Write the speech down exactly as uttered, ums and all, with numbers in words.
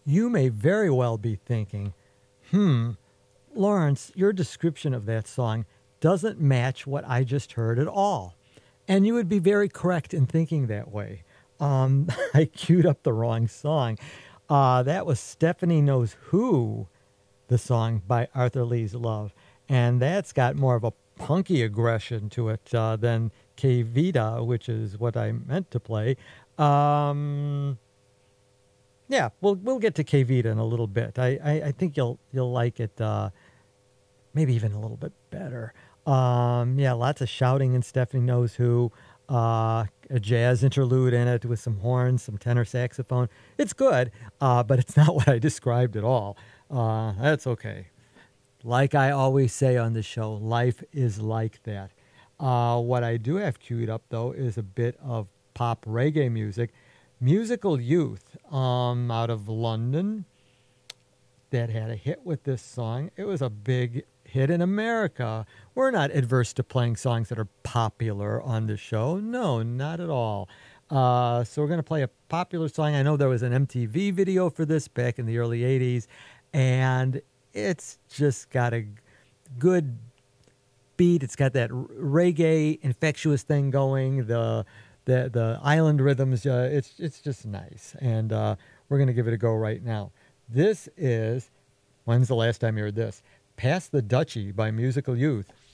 you may very well be thinking, hmm, Lawrence, your description of that song doesn't match what I just heard at all. And you would be very correct in thinking that way. Um, I queued up the wrong song. Uh, that was Stephanie Knows Who, the song by Arthur Lee's Love. And that's got more of a punky aggression to it uh, than Que Vida, which is what I meant to play. Um, yeah, we'll we'll get to Que Vida in a little bit. I, I, I think you'll you'll like it, uh, maybe even a little bit better. Um, yeah, lots of shouting in Stephanie Knows Who. Uh, a jazz interlude in it with some horns, some tenor saxophone. It's good, uh, but it's not what I described at all. Uh, that's okay. Like I always say on the show, life is like that. Uh, what I do have queued up, though, is a bit of pop reggae music. Musical Youth um, out of London that had a hit with this song. It was a big hit in America. We're not adverse to playing songs that are popular on the show. No, not at all. Uh, so we're going to play a popular song. I know there was an M T V video for this back in the early eighties, and it's just got a good beat. It's got that reggae infectious thing going. The the the island rhythms. Uh, it's it's just nice, and uh, we're going to give it a go right now. This is, when's the last time you heard this? Pass the Dutchie by Musical Youth.